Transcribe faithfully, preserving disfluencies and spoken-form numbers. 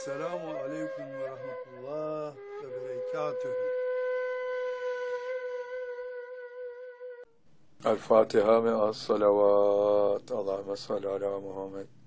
Selamun Aleyküm ve Rahmetullah ve Berekatühü. El Fatiha ve as-salavat. Allahümme salli ala Muhammed.